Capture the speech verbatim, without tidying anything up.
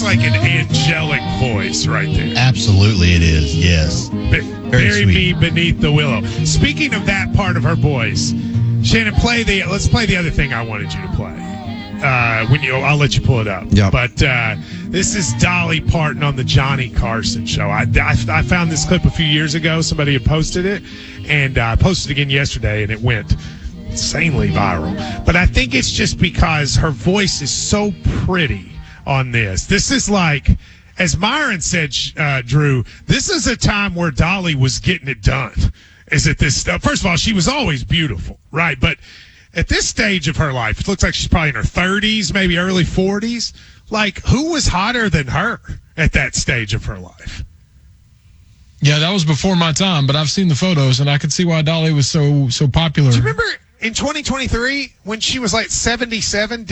like an angelic voice right there. Absolutely, it is. Yes. Be- Very bury me beneath the willow. Speaking of that part of her voice, Shannon, play the. Let's play the other thing I wanted you to play. Uh, when you, I'll let you pull it up. Yep. But uh, this is Dolly Parton on the Johnny Carson show. I, I, I found this clip a few years ago. Somebody had posted it, and I uh, posted it again yesterday, and it went insanely viral. But I think it's just because her voice is so pretty on this. This is like, as Myron said, uh, Drew, this is a time where Dolly was getting it done. Is it this stuff? First of all, she was always beautiful, right? But at this stage of her life, it looks like she's probably in her thirties, maybe early forties. Like, who was hotter than her at that stage of her life? Yeah, that was before my time, but I've seen the photos, and I can see why Dolly was so so popular. Do you remember in twenty twenty-three when she was like seventy-seven?